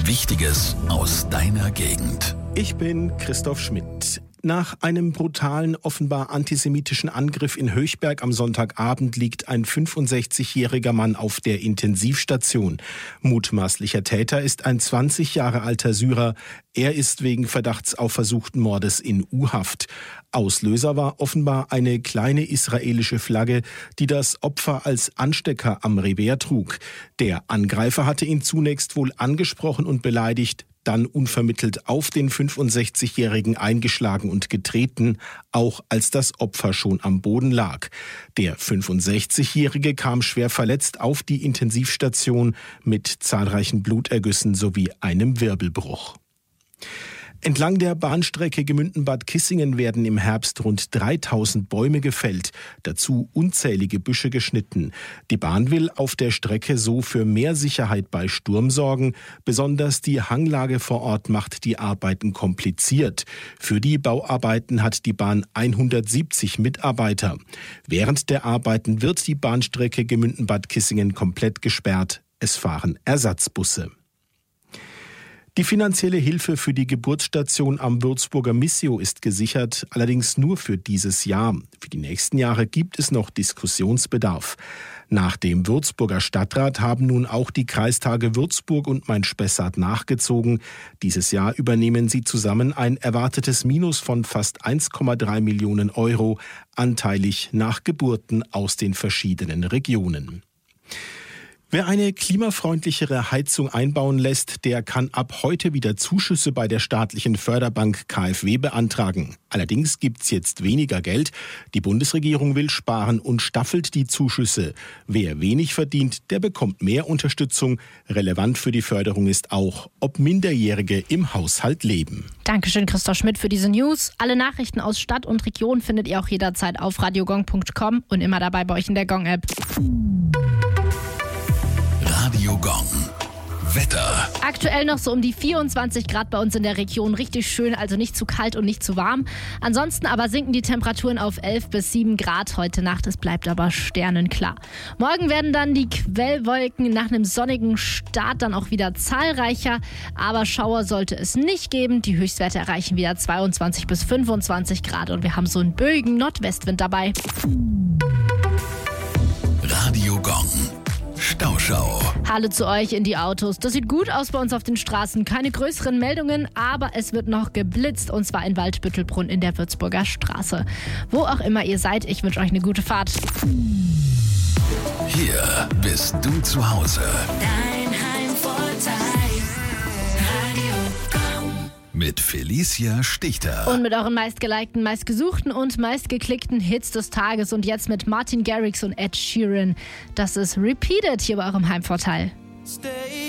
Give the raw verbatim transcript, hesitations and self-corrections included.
Wichtiges aus deiner Gegend. Ich bin Christoph Schmidt. Nach einem brutalen, offenbar antisemitischen Angriff in Höchberg am Sonntagabend liegt ein fünfundsechzigjähriger Mann auf der Intensivstation. Mutmaßlicher Täter ist ein zwanzig Jahre alter Syrer. Er ist wegen Verdachts auf versuchten Mordes in U-Haft. Auslöser war offenbar eine kleine israelische Flagge, die das Opfer als Anstecker am Revers trug. Der Angreifer hatte ihn zunächst wohl angesprochen und beleidigt, dann unvermittelt auf den fünfundsechzigjährigen eingeschlagen und getreten, auch als das Opfer schon am Boden lag. Der fünfundsechzigjährige kam schwer verletzt auf die Intensivstation mit zahlreichen Blutergüssen sowie einem Wirbelbruch. Entlang der Bahnstrecke Gemünden-Bad Kissingen werden im Herbst rund dreitausend Bäume gefällt, dazu unzählige Büsche geschnitten. Die Bahn will auf der Strecke so für mehr Sicherheit bei Sturm sorgen. Besonders die Hanglage vor Ort macht die Arbeiten kompliziert. Für die Bauarbeiten hat die Bahn hundertsiebzig Mitarbeiter. Während der Arbeiten wird die Bahnstrecke Gemünden-Bad Kissingen komplett gesperrt. Es fahren Ersatzbusse. Die finanzielle Hilfe für die Geburtsstation am Würzburger Missio ist gesichert, allerdings nur für dieses Jahr. Für die nächsten Jahre gibt es noch Diskussionsbedarf. Nach dem Würzburger Stadtrat haben nun auch die Kreistage Würzburg und Main-Spessart nachgezogen. Dieses Jahr übernehmen sie zusammen ein erwartetes Minus von fast eins Komma drei Millionen Euro, anteilig nach Geburten aus den verschiedenen Regionen. Wer eine klimafreundlichere Heizung einbauen lässt, der kann ab heute wieder Zuschüsse bei der staatlichen Förderbank K f W beantragen. Allerdings gibt's jetzt weniger Geld. Die Bundesregierung will sparen und staffelt die Zuschüsse. Wer wenig verdient, der bekommt mehr Unterstützung. Relevant für die Förderung ist auch, ob Minderjährige im Haushalt leben. Dankeschön, Christoph Schmidt, für diese News. Alle Nachrichten aus Stadt und Region findet ihr auch jederzeit auf radiogong punkt com und immer dabei bei euch in der Gong-App. Radio Gong. Wetter. Aktuell noch so um die vierundzwanzig Grad bei uns in der Region. Richtig schön, also nicht zu kalt und nicht zu warm. Ansonsten aber sinken die Temperaturen auf elf bis sieben Grad heute Nacht. Es bleibt aber sternenklar. Morgen werden dann die Quellwolken nach einem sonnigen Start dann auch wieder zahlreicher. Aber Schauer sollte es nicht geben. Die Höchstwerte erreichen wieder zweiundzwanzig bis fünfundzwanzig Grad. Und wir haben so einen böigen Nordwestwind dabei. Radio Gong. Stauschau. Hallo zu euch in die Autos. Das sieht gut aus bei uns auf den Straßen. Keine größeren Meldungen, aber es wird noch geblitzt. Und zwar in Waldbüttelbrunn in der Würzburger Straße. Wo auch immer ihr seid, ich wünsche euch eine gute Fahrt. Hier bist du zu Hause. Dein Heimvorteil. Radio Gong. Mit Felicia Stichter. Und mit euren meistgelikten, meistgesuchten und meistgeklickten Hits des Tages. Und jetzt mit Martin Garrix und Ed Sheeran. Das ist Repeated hier bei eurem Heimvorteil. Stay